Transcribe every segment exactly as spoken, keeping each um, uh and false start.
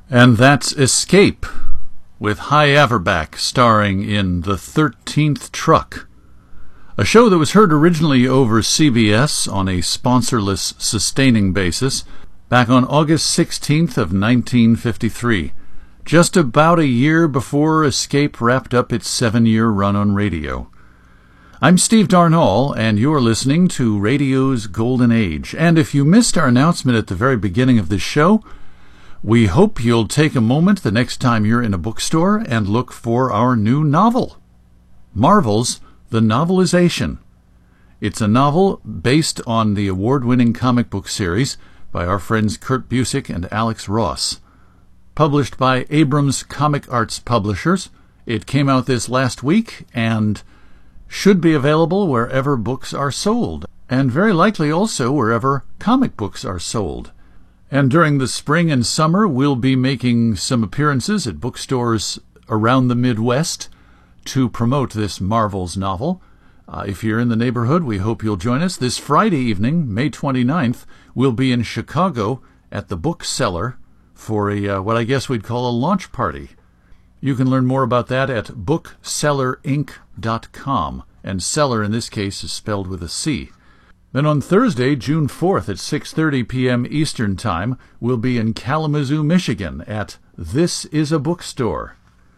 And that's Escape, with Hy Averback starring in The Thirteenth Truck, a show that was heard originally over C B S on a sponsorless, sustaining basis back on August sixteenth of nineteen fifty-three, just about a year before Escape wrapped up its seven-year run on radio. I'm Steve Darnall, and you're listening to radio's Golden Age. And if you missed our announcement at the very beginning of this show, we hope you'll take a moment the next time you're in a bookstore and look for our new novel, Marvel's The Novelization. It's a novel based on the award-winning comic book series by our friends Kurt Busiek and Alex Ross. Published by Abrams Comic Arts Publishers, it came out this last week and should be available wherever books are sold, and very likely also wherever comic books are sold. And during the spring and summer, we'll be making some appearances at bookstores around the Midwest to promote this Marvel's novel. Uh, if you're in the neighborhood, we hope you'll join us. This Friday evening, May twenty-ninth, we'll be in Chicago at the Bookseller for a uh, what I guess we'd call a launch party. You can learn more about that at bookseller inc dot com, and seller in this case is spelled with a C. Then on Thursday, June fourth at six thirty p.m. Eastern Time, we'll be in Kalamazoo, Michigan at This Is a Bookstore.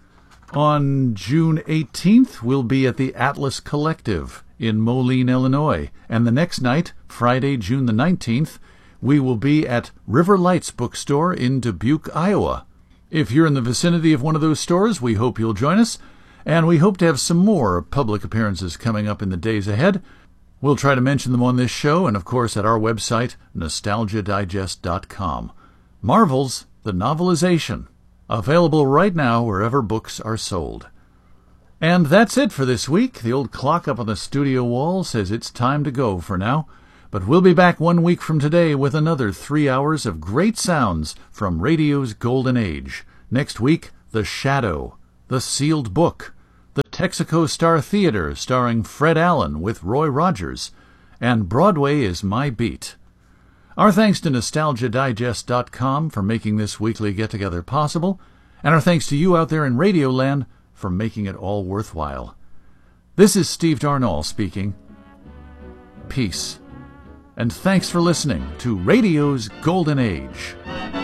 On June eighteenth, we'll be at the Atlas Collective in Moline, Illinois. And the next night, Friday, June the nineteenth, we will be at River Lights Bookstore in Dubuque, Iowa. If you're in the vicinity of one of those stores, we hope you'll join us, and we hope to have some more public appearances coming up in the days ahead. We'll try to mention them on this show and, of course, at our website, nostalgia digest dot com. Marvel's The Novelization, available right now wherever books are sold. And that's it for this week. The old clock up on the studio wall says it's time to go for now. But we'll be back one week from today with another three hours of great sounds from radio's Golden Age. Next week, The Shadow, The Sealed Book, the Texaco Star Theater starring Fred Allen with Roy Rogers, and Broadway is My Beat. Our thanks to nostalgia digest dot com for making this weekly get-together possible, and our thanks to you out there in Radioland for making it all worthwhile. This is Steve Darnall speaking. Peace, and thanks for listening to radio's Golden Age.